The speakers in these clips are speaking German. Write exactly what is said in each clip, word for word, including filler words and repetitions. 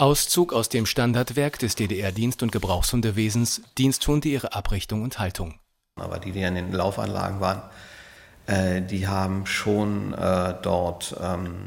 Auszug aus dem Standardwerk des D D R-Dienst- und Gebrauchshundewesens, Diensthunde, ihre Abrichtung und Haltung. Aber die, die in den Laufanlagen waren, äh, die haben schon äh, dort ähm,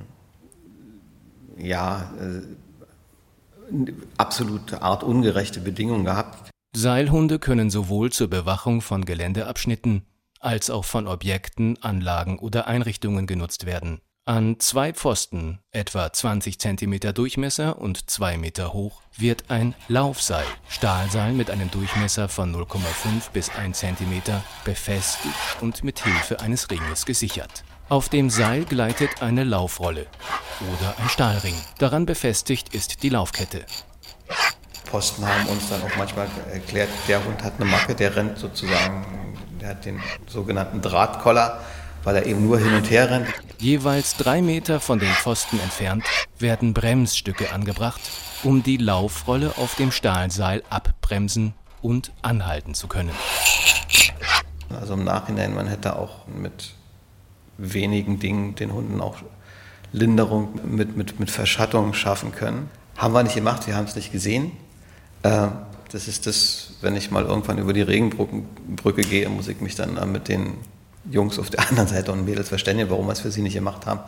ja, äh, absolut artungerechte Bedingungen gehabt. Seilhunde können sowohl zur Bewachung von Geländeabschnitten als auch von Objekten, Anlagen oder Einrichtungen genutzt werden. An zwei Pfosten, etwa zwanzig Zentimeter Durchmesser und zwei Meter hoch, wird ein Laufseil, Stahlseil mit einem Durchmesser von null Komma fünf bis ein Zentimeter, befestigt und mit Hilfe eines Ringes gesichert. Auf dem Seil gleitet eine Laufrolle oder ein Stahlring. Daran befestigt ist die Laufkette. Posten haben uns dann auch manchmal erklärt, der Hund hat eine Macke, der rennt sozusagen, der hat den sogenannten Drahtkoller, weil er eben nur hin und her rennt. Jeweils drei Meter von den Pfosten entfernt werden Bremsstücke angebracht, um die Laufrolle auf dem Stahlseil abbremsen und anhalten zu können. Also im Nachhinein, man hätte auch mit wenigen Dingen den Hunden auch Linderung mit, mit, mit Verschattung schaffen können. Haben wir nicht gemacht, wir haben es nicht gesehen. Äh, das ist das, wenn ich mal irgendwann über die Regenbrücke gehe, muss ich mich dann mit den Jungs auf der anderen Seite und Mädels verständigen, warum wir es für sie nicht gemacht haben.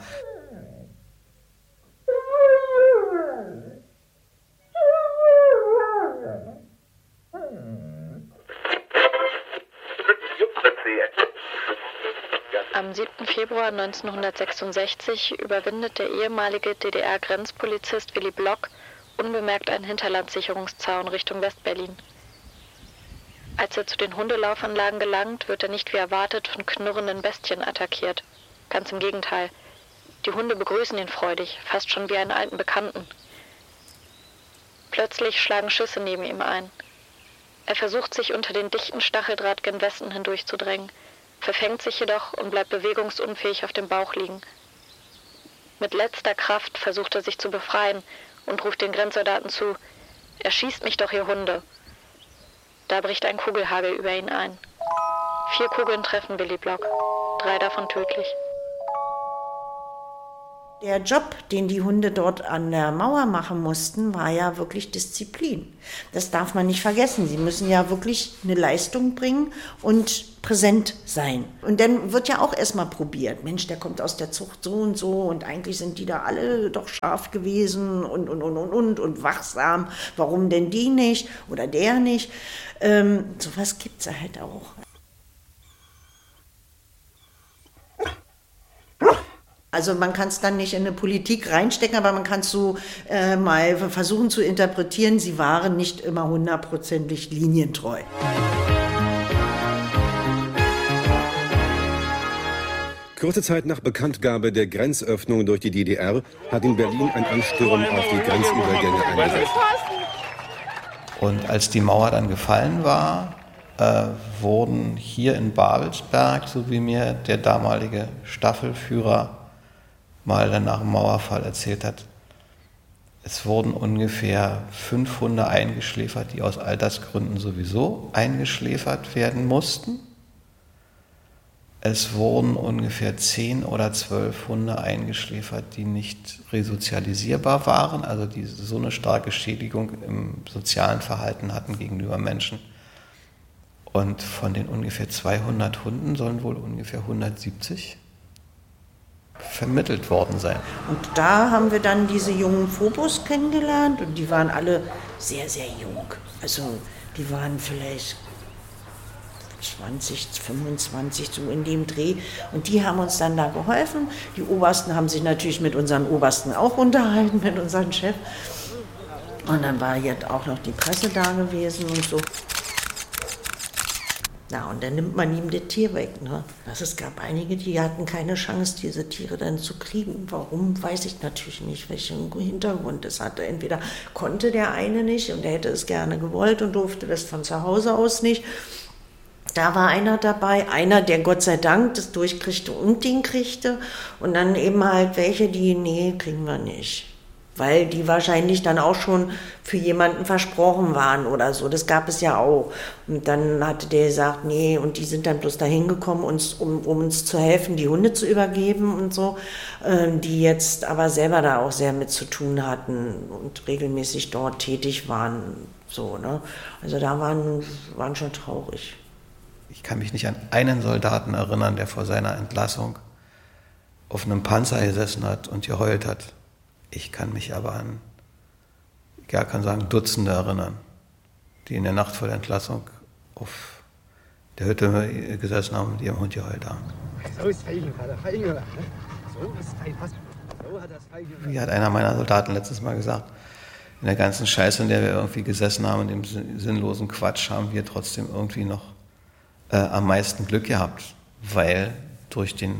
Am siebten Februar neunzehnhundertsechsundsechzig überwindet der ehemalige D D R-Grenzpolizist Willy Block unbemerkt einen Hinterlandsicherungszaun Richtung Westberlin. Als er zu den Hundelaufanlagen gelangt, wird er nicht wie erwartet von knurrenden Bestien attackiert. Ganz im Gegenteil. Die Hunde begrüßen ihn freudig, fast schon wie einen alten Bekannten. Plötzlich schlagen Schüsse neben ihm ein. Er versucht, sich unter den dichten Stacheldraht gen Westen hindurchzudrängen, verfängt sich jedoch und bleibt bewegungsunfähig auf dem Bauch liegen. Mit letzter Kraft versucht er sich zu befreien und ruft den Grenzsoldaten zu: „Erschießt mich doch, ihr Hunde!" Da bricht ein Kugelhagel über ihn ein. Vier Kugeln treffen Willy Block, drei davon tödlich. Der Job, den die Hunde dort an der Mauer machen mussten, war ja wirklich Disziplin. Das darf man nicht vergessen. Sie müssen ja wirklich eine Leistung bringen und präsent sein. Und dann wird ja auch erstmal probiert. Mensch, der kommt aus der Zucht so und so und eigentlich sind die da alle doch scharf gewesen und, und, und, und, und, und wachsam. Warum denn die nicht oder der nicht? Ähm, sowas gibt es halt auch. Also man kann es dann nicht in eine Politik reinstecken, aber man kann es so äh, mal versuchen zu interpretieren. Sie waren nicht immer hundertprozentig linientreu. Kurze Zeit nach Bekanntgabe der Grenzöffnung durch die D D R hat in Berlin ein Ansturm auf die Grenzübergänge eingesetzt. Und als die Mauer dann gefallen war, äh, wurden hier in Babelsberg, so wie mir der damalige Staffelführer mal dann nach dem Mauerfall erzählt hat, es wurden ungefähr fünf Hunde eingeschläfert, die aus Altersgründen sowieso eingeschläfert werden mussten. Es wurden ungefähr zehn oder zwölf Hunde eingeschläfert, die nicht resozialisierbar waren, also die so eine starke Schädigung im sozialen Verhalten hatten gegenüber Menschen. Und von den ungefähr zweihundert Hunden sollen wohl ungefähr hundertsiebzig vermittelt worden sein. Und da haben wir dann diese jungen Phobos kennengelernt und die waren alle sehr, sehr jung. Also die waren vielleicht zwanzig, fünfundzwanzig, so in dem Dreh. Und die haben uns dann da geholfen. Die Obersten haben sich natürlich mit unseren Obersten auch unterhalten, mit unserem Chef. Und dann war jetzt auch noch die Presse da gewesen und so. Na, und dann nimmt man ihm das Tier weg. Ne? Also es gab einige, die hatten keine Chance, diese Tiere dann zu kriegen. Warum, weiß ich natürlich nicht, welchen Hintergrund es hatte. Entweder konnte der eine nicht und er hätte es gerne gewollt und durfte das von zu Hause aus nicht. Da war einer dabei, einer, der Gott sei Dank das durchkriegte und den kriegte. Und dann eben halt welche, die, nee, kriegen wir nicht. weil die wahrscheinlich dann auch schon für jemanden versprochen waren oder so. Das gab es ja auch. Und dann hatte der gesagt, nee, und die sind dann bloß dahin gekommen, uns, um, um uns zu helfen, die Hunde zu übergeben und so, äh, die jetzt aber selber da auch sehr mit zu tun hatten und regelmäßig dort tätig waren. So, ne? Also da waren, waren schon traurig. Ich kann mich nicht an einen Soldaten erinnern, der vor seiner Entlassung auf einem Panzer gesessen hat und geheult hat. Ich kann mich aber an, ja, kann sagen, Dutzende erinnern, die in der Nacht vor der Entlassung auf der Hütte gesessen haben und ihrem Hund geheult haben. So ist Feigen, Feigen, ne? So ist Feigen. So hat das Feigen. Wie hat einer meiner Soldaten letztes Mal gesagt, in der ganzen Scheiße, in der wir irgendwie gesessen haben, in dem sinnlosen Quatsch, haben wir trotzdem irgendwie noch äh, am meisten Glück gehabt, weil durch den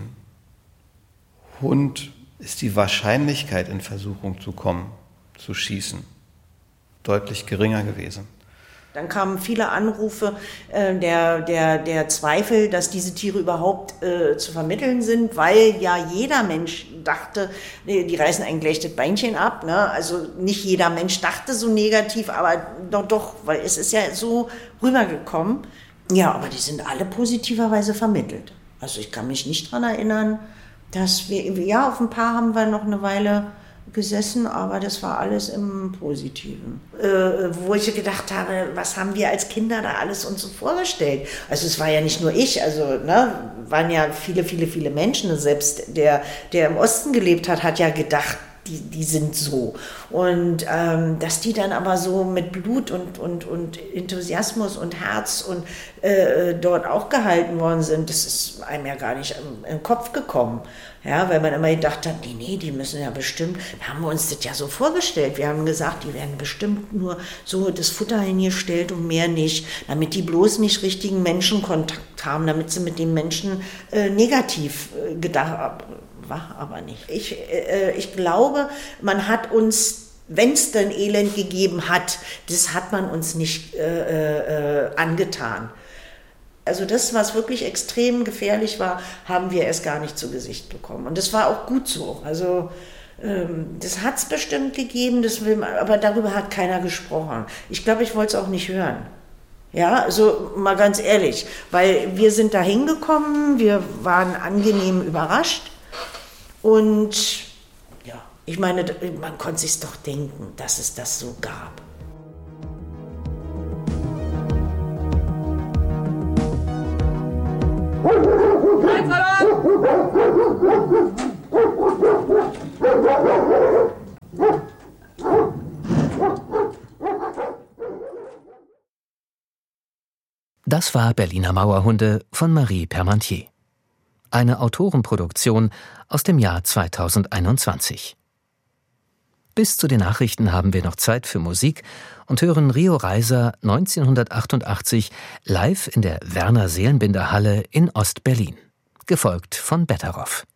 Hund ist die Wahrscheinlichkeit, in Versuchung zu kommen, zu schießen, deutlich geringer gewesen. Dann kamen viele Anrufe äh, der, der, der Zweifel, dass diese Tiere überhaupt äh, zu vermitteln sind, weil ja jeder Mensch dachte, die reißen ein gleiches Beinchen ab. Ne? Also nicht jeder Mensch dachte so negativ, aber doch, doch, weil es ist ja so rübergekommen. Ja, aber die sind alle positiverweise vermittelt. Also ich kann mich nicht daran erinnern, dass wir, ja, auf ein paar haben wir noch eine Weile gesessen, aber das war alles im Positiven. Äh, wo ich gedacht habe, was haben wir als Kinder da alles uns so vorgestellt? Also es war ja nicht nur ich, also ne, waren ja viele, viele, viele Menschen. Selbst der, der im Osten gelebt hat, hat ja gedacht, die, die sind so. Und ähm, dass die dann aber so mit Blut und, und, und Enthusiasmus und Herz und äh, dort auch gehalten worden sind, das ist einem ja gar nicht im, im Kopf gekommen. Ja, weil man immer gedacht hat, nee, nee, die müssen ja bestimmt, da haben wir uns das ja so vorgestellt. Wir haben gesagt, die werden bestimmt nur so das Futter hingestellt und mehr nicht, damit die bloß nicht richtigen Menschenkontakt haben, damit sie mit den Menschen äh, negativ äh, gedacht haben. War aber nicht. Ich, äh, ich glaube, man hat uns, wenn es denn Elend gegeben hat, das hat man uns nicht äh, äh, angetan. Also das, was wirklich extrem gefährlich war, haben wir erst gar nicht zu Gesicht bekommen. Und das war auch gut so. Also ähm, das hat es bestimmt gegeben, das will man, aber darüber hat keiner gesprochen. Ich glaube, ich wollte es auch nicht hören. Ja, also mal ganz ehrlich, weil wir sind da hingekommen, wir waren angenehm überrascht. Und ja, ich meine, man konnte sich doch denken, dass es das so gab. Das war Berliner Mauerhunde von Marie Permantier. Eine Autorenproduktion aus dem Jahr zweitausendeinundzwanzig. Bis zu den Nachrichten haben wir noch Zeit für Musik und hören Rio Reiser neunzehnhundertachtundachtzig live in der Werner-Seelenbinder-Halle in Ost-Berlin, gefolgt von Betteroff.